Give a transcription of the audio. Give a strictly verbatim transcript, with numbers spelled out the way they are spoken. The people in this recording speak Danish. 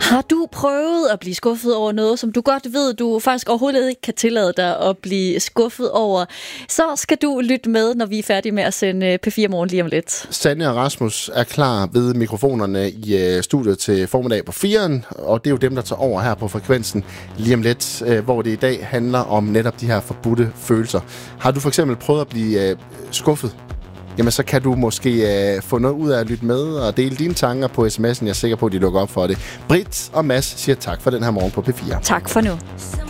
Har du prøvet at blive skuffet over noget, som du godt ved, du faktisk overhovedet ikke kan tillade dig at blive skuffet over, så skal du lytte med, når vi er færdige med at sende P fire Morgen lige om lidt. Sanne og Rasmus er klar ved mikrofonerne i studiet til formiddag på firen, og det er jo dem, der tager over her på frekvensen lige om lidt, hvor det i dag handler om netop de her forbudte følelser. Har du for eksempel prøvet at blive uh, skuffet? Jamen, så kan du måske uh, få noget ud af at lytte med og dele dine tanker på sms'en. Jeg er sikker på, at de lukker op for det. Britt og Mads siger tak for den her morgen på P fire. Tak for nu.